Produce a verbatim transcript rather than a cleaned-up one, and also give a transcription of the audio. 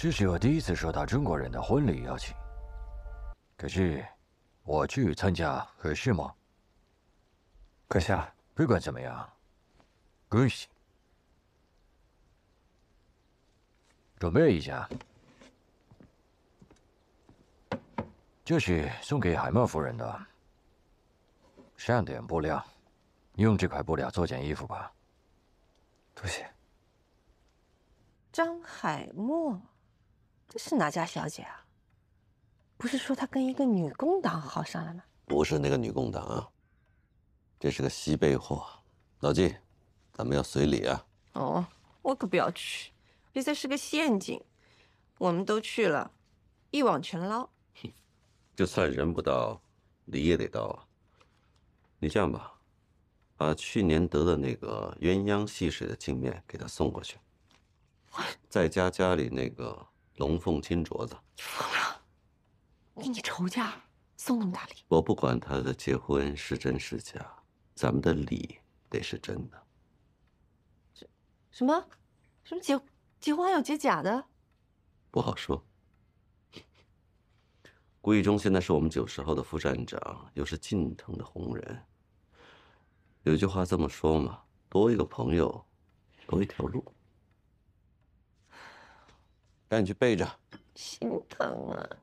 这是我第一次收到中国人的婚礼邀请。可是，我去参加合适吗？ 阁下， 不管怎么样，恭喜。准备一下，这是送给海默夫人的上点布料，用这块布料做件衣服吧。 多谢。 张海默，这是哪家小姐啊？不是说她跟一个女工党好上了吗？ 不是那个女工党啊，这是个西北货。老季，咱们要随礼啊。 哦，我可不要去，这才是个陷阱。我们都去了，一网全捞。 就算人不到，礼也得到啊。你这样吧，把去年得的那个鸳鸯戏水的镜面给他送过去，再加家里那个龙凤金镯子。 你疯了？跟你仇家送那么大礼？ 我不管他的结婚是真是假，咱们的礼得是真的。 什什么？什么结结婚还有结假的？ 不好说。顾义忠现在是我们九十后的副站长，又是近藤的红人。有一句话这么说嘛，多一个朋友，多一条路。赶紧去备着。 心疼啊！